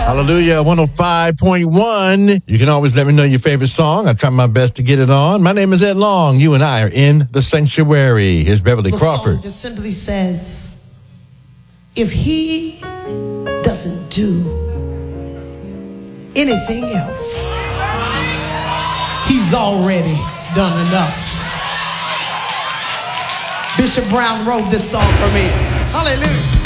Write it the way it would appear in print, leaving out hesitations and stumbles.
Hallelujah, 105.1. You can always let me know your favorite song. I try my best to get it on. My name is Ed Long. You and I are in the sanctuary. Here's Beverly Crawford. The song just simply says, if he doesn't do anything else, he's already done enough. Bishop Brown wrote this song for me. Hallelujah.